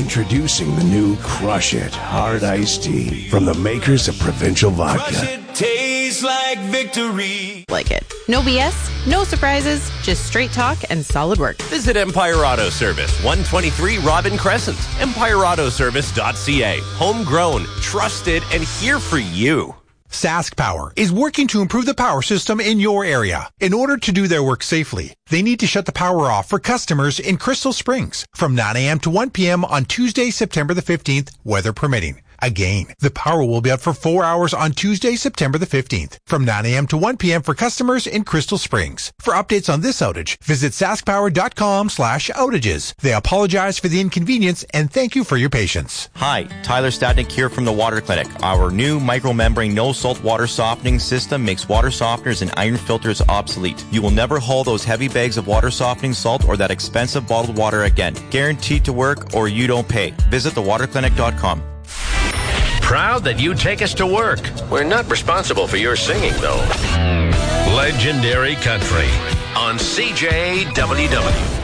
Introducing the new Crush It Hard Iced Tea from the makers of Provincial Vodka. Crush it, tastes like victory. Like it. No BS, no surprises, just straight talk and solid work. Visit Empire Auto Service, 123 Robin Crescent. EmpireAutoservice.ca. Homegrown, trusted, and here for you. Sask Power is working to improve the power system in your area. In order to do their work safely, they need to shut the power off for customers in Crystal Springs from 9 a.m. to 1 p.m. on Tuesday, September the 15th, weather permitting. Again, the power will be out for 4 hours on Tuesday, September the 15th, from 9 a.m. to 1 p.m. for customers in Crystal Springs. For updates on this outage, visit saskpower.com/outages. They apologize for the inconvenience and thank you for your patience. Hi, Tyler Statnick here from the Water Clinic. Our new micromembrane no-salt water softening system makes water softeners and iron filters obsolete. You will never haul those heavy bags of water softening salt or that expensive bottled water again. Guaranteed to work or you don't pay. Visit thewaterclinic.com. Proud that you take us to work. We're not responsible for your singing, though. Legendary Country on CJWW.